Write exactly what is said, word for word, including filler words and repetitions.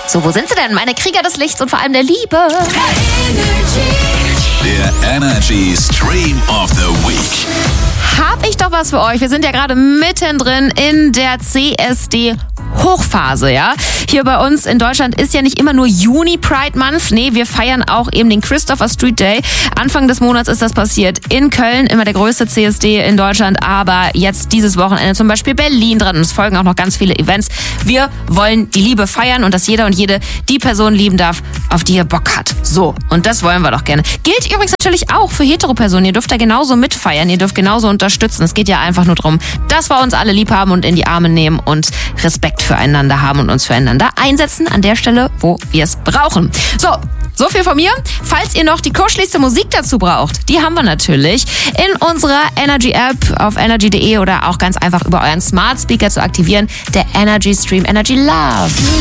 So, wo sind sie denn? Meine Krieger des Lichts und vor allem der Liebe. Der Energy Stream of the Week. Hab ich doch was für euch. Wir sind ja gerade mittendrin in der C S D Hochphase, ja. Hier bei uns in Deutschland ist ja nicht immer nur Juni Pride Month. Nee, wir feiern auch eben den Christopher Street Day. Anfang des Monats ist das passiert in Köln, immer der größte C S D in Deutschland. Aber jetzt dieses Wochenende zum Beispiel Berlin dran. Und es folgen auch noch ganz viele Events. Wir wollen die Liebe feiern und dass jeder und jede die Person lieben darf, auf die er Bock hat. So, und das wollen wir doch gerne. Gilt übrigens natürlich auch für Hetero-Personen. Ihr dürft da genauso mitfeiern, ihr dürft genauso unterstützen. Es geht ja einfach nur darum, dass wir uns alle lieb haben und in die Arme nehmen und Respekt füreinander haben und uns füreinander einsetzen an der Stelle, wo wir es brauchen. So, so viel von mir. Falls ihr noch die kuscheligste Musik dazu braucht, die haben wir natürlich in unserer Energy-App auf energy punkt de oder auch ganz einfach über euren Smart Speaker zu aktivieren. Der Energy Stream Energy Love.